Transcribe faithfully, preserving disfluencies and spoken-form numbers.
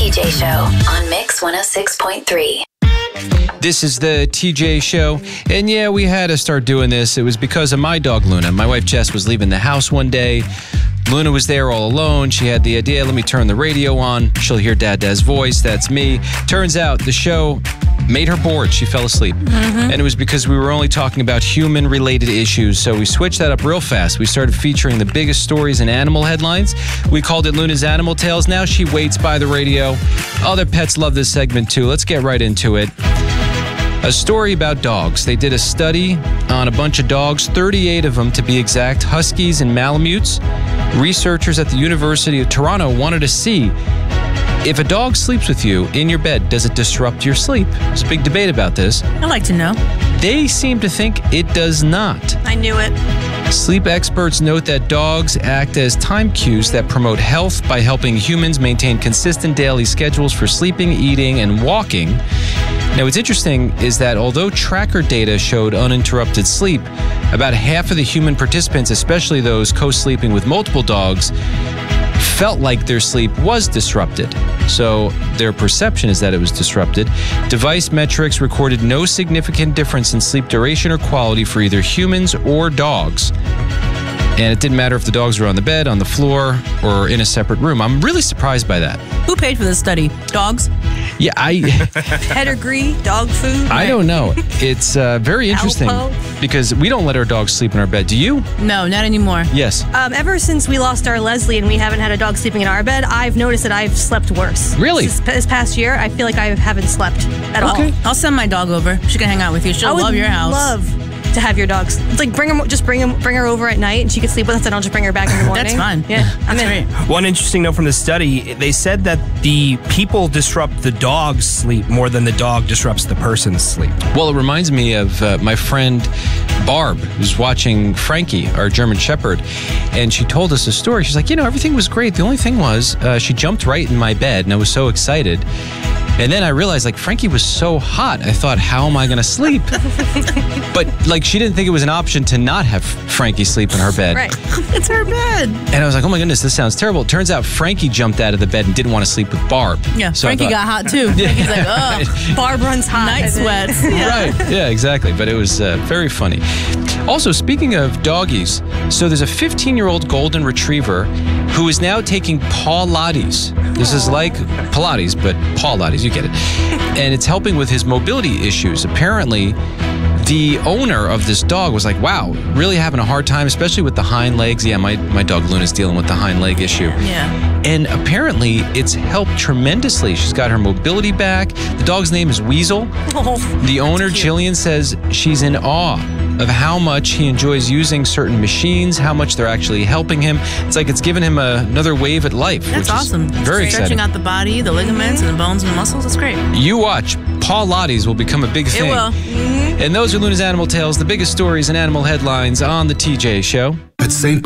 T J Show on Mix one oh six point three. This is the T J Show, and yeah, we had to start doing this. It was because of my dog, Luna. My wife, Jess, was leaving the house one day. Luna was there all alone. She had the idea, let me turn the radio on. She'll hear Dad Dad's voice. That's me. Turns out the show made her bored. She fell asleep. Mm-hmm. And it was because we were only talking about human-related issues. So we switched that up real fast. We started featuring the biggest stories in animal headlines. We called it Luna's Animal Tales. Now she waits by the radio. Other pets love this segment too. Let's get right into it. A story about dogs. They did a study on a bunch of dogs, thirty-eight of them to be exact, huskies and malamutes. Researchers at the University of Toronto wanted to see if a dog sleeps with you in your bed, does it disrupt your sleep? There's a big debate about this. I'd like to know. They seem to think it does not. I knew it. Sleep experts note that dogs act as time cues that promote health by helping humans maintain consistent daily schedules for sleeping, eating, and walking. Now, what's interesting is that although tracker data showed uninterrupted sleep, about half of the human participants, especially those co-sleeping with multiple dogs, felt like their sleep was disrupted. So their perception is that it was disrupted. Device metrics recorded no significant difference in sleep duration or quality for either humans or dogs. And it didn't matter if the dogs were on the bed, on the floor, or in a separate room. I'm really surprised by that. Who paid for this study? Dogs? Yeah, I... Pedigree? Dog food? I don't know. It's uh, very interesting Alpo? Because we don't let our dogs sleep in our bed. Do you? No, not anymore. Yes. Um, ever since we lost our Leslie and we haven't had a dog sleeping in our bed, I've noticed that I've slept worse. Really? This, this past year, I feel like I haven't slept at Okay. all. I'll send my dog over. She can hang out with you. She'll I would love your house. love to have your dogs. It's like bring her, just bring him, bring her over at night, and she can sleep with us, and I'll just bring her back in the morning. That's fine. Yeah, I'm That's in. great. One interesting note from the study, they said that the people disrupt the dog's sleep more than the dog disrupts the person's sleep. Well, it reminds me of uh, my friend Barb, who's watching Frankie, our German Shepherd, and she told us a story. She's like, you know, everything was great. The only thing was uh, she jumped right in my bed, and I was so excited. And then I realized, like, Frankie was so hot. I thought, how am I going to sleep? But, like, she didn't think it was an option to not have Frankie sleep in her bed. Right. It's her bed. And I was like, oh my goodness, this sounds terrible. It turns out Frankie jumped out of the bed and didn't want to sleep with Barb. Yeah, So I Frankie thought- got hot too. Yeah. Frankie's like, oh, Barb runs hot. night I think. sweats. Yeah. Right. Yeah, exactly. But it was uh, very funny. Also, speaking of doggies, so there's a fifteen-year-old golden retriever who is now taking Pilates. This is like Pilates, but Pilates, you get it. And it's helping with his mobility issues. Apparently, the owner of this dog was like, wow, really having a hard time, especially with the hind legs. Yeah, my, my dog Luna's dealing with the hind leg issue. Yeah. And apparently, it's helped tremendously. She's got her mobility back. The dog's name is Weasel. Oh, The owner, Jillian, says she's in awe of how much he enjoys using certain machines, how much they're actually helping him. It's like it's given him a, another wave at life. That's which awesome. Is very Stretching exciting. out the body, the ligaments, and the bones and the muscles. That's great. You watch. Pilates will become a big It thing. will. And those are Luna's Animal Tales, the biggest stories and animal headlines on the T J Show. At Saint